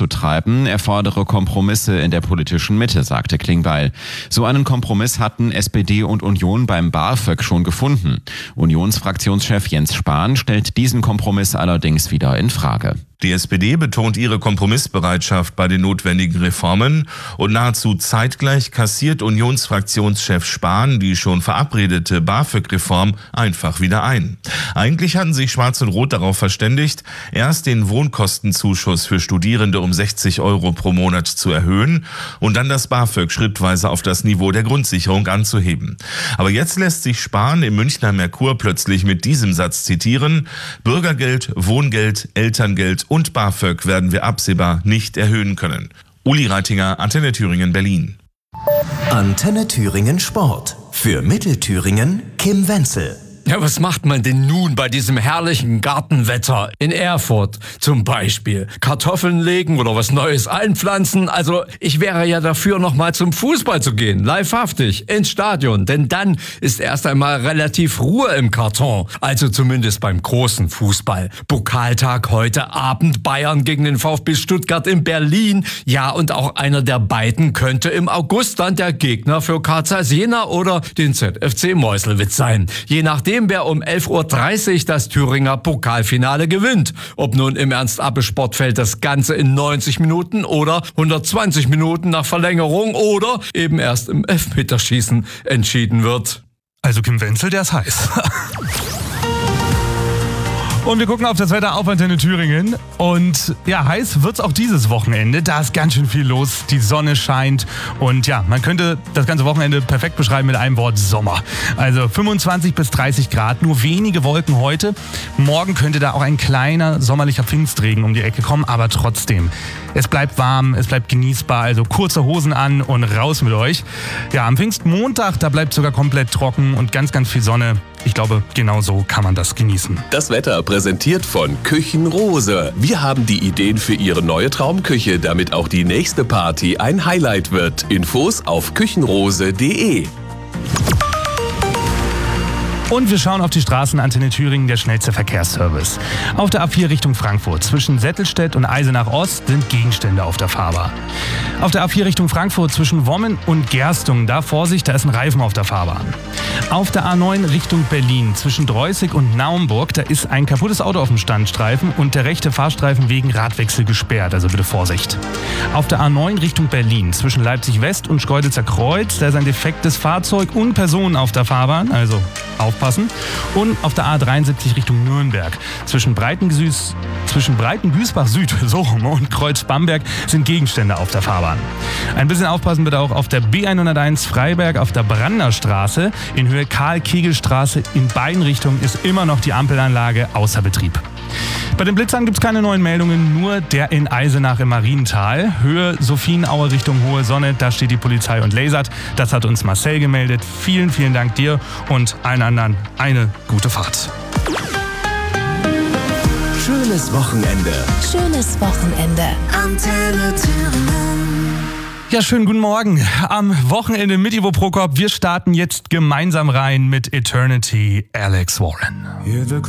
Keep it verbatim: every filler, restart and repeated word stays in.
voranzutreiben, erfordere Kompromisse in der politischen Mitte, sagte Klingbeil. So einen Kompromiss hatten S P D und Union beim BAföG schon gefunden. Unionsfraktionschef Jens Spahn stellt diesen Kompromiss allerdings wieder in Frage. Die S P D betont ihre Kompromissbereitschaft bei den notwendigen Reformen und nahezu zeitgleich kassiert Unionsfraktionschef Spahn die schon verabredete BAföG-Reform einfach wieder ein. Eigentlich hatten sich Schwarz und Rot darauf verständigt, erst den Wohnkostenzuschuss für Studierende um sechzig Euro pro Monat zu erhöhen und dann das BAföG schrittweise auf das Niveau der Grundsicherung anzuheben. Aber jetzt lässt sich Spahn im Münchner Merkur plötzlich mit diesem Satz zitieren: Bürgergeld, Wohngeld, Elterngeld und BAföG werden wir absehbar nicht erhöhen können. Uli Reitinger, Antenne Thüringen, Berlin. Antenne Thüringen Sport. Für Mittelthüringen Kim Wenzel. Ja, was macht man denn nun bei diesem herrlichen Gartenwetter in Erfurt zum Beispiel? Kartoffeln legen oder was Neues einpflanzen? Also ich wäre ja dafür, noch mal zum Fußball zu gehen, livehaftig, ins Stadion. Denn dann ist erst einmal relativ Ruhe im Karton, also zumindest beim großen Fußball. Pokaltag heute Abend, Bayern gegen den VfB Stuttgart in Berlin. Ja, und auch einer der beiden könnte im August dann der Gegner für K Z Jena oder den Z F C Meuselwitz sein. Je nachdem, wer um elf Uhr dreißig das Thüringer Pokalfinale gewinnt. Ob nun im Ernst-Abbe-Sportfeld das Ganze in neunzig Minuten oder hundertzwanzig Minuten nach Verlängerung oder eben erst im Elfmeterschießen entschieden wird. Also Kim Wenzel, der ist heiß. Und wir gucken auf das Wetter auf Antenne Thüringen. Und ja, heiß wird's auch dieses Wochenende. Da ist ganz schön viel los. Die Sonne scheint. Und ja, man könnte das ganze Wochenende perfekt beschreiben mit einem Wort: Sommer. Also fünfundzwanzig bis dreißig Grad, nur wenige Wolken heute. Morgen könnte da auch ein kleiner sommerlicher Pfingstregen um die Ecke kommen. Aber trotzdem, es bleibt warm, es bleibt genießbar. Also kurze Hosen an und raus mit euch. Ja, am Pfingstmontag, da bleibt sogar komplett trocken und ganz, ganz viel Sonne. Ich glaube, genau so kann man das genießen. Das Wetter präsentiert von Küchenrose. Wir haben die Ideen für Ihre neue Traumküche, damit auch die nächste Party ein Highlight wird. Infos auf küchenrose punkt de. Und wir schauen auf die Straßen. Antenne Thüringen, der schnellste Verkehrsservice. Auf der A vier Richtung Frankfurt zwischen Settelstedt und Eisenach Ost sind Gegenstände auf der Fahrbahn. Auf der A vier Richtung Frankfurt zwischen Wommen und Gerstungen, da Vorsicht, da ist ein Reifen auf der Fahrbahn. Auf der A neun Richtung Berlin zwischen Dreußig und Naumburg, da ist ein kaputtes Auto auf dem Standstreifen und der rechte Fahrstreifen wegen Radwechsel gesperrt, also bitte Vorsicht. Auf der A neun Richtung Berlin zwischen Leipzig West und Schkeuditzer Kreuz, da ist ein defektes Fahrzeug und Personen auf der Fahrbahn, also aufpassen. Und auf der A dreiundsiebzig Richtung Nürnberg zwischen Breitengüß, zwischen Breitengüßbach Süd so rum und Kreuz Bamberg sind Gegenstände auf der Fahrbahn. Ein bisschen aufpassen bitte auch auf der B hunderteins Freiberg auf der Branderstraße in Höhe Karl-Kegel-Straße. In beiden Richtungen ist immer noch die Ampelanlage außer Betrieb. Bei den Blitzern gibt es keine neuen Meldungen, nur der in Eisenach im Mariental. Höhe Sophienauer Richtung Hohe Sonne, da steht die Polizei und lasert. Das hat uns Marcel gemeldet. Vielen, vielen Dank dir und allen anderen eine gute Fahrt. Schönes Wochenende. Schönes Wochenende. Antenne Thüringen. Ja, schönen guten Morgen. Am Wochenende mit Ivo Prokop. Wir starten jetzt gemeinsam rein mit Eternity, Alex Warren.